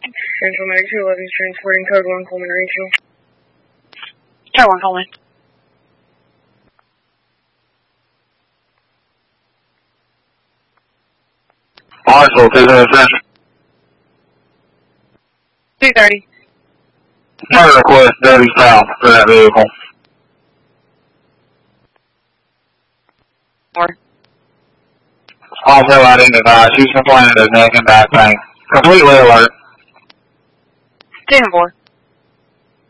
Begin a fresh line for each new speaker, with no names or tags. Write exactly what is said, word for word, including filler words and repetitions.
Central Mag two eleven is transporting code one Coleman Rachel.
Code one Coleman.
Marshall, two zero Central.
two thirty.
I request thirty south for that vehicle.
Four.
Also identified, she's complaining of neck and back pain. Completely alert.
Ten four.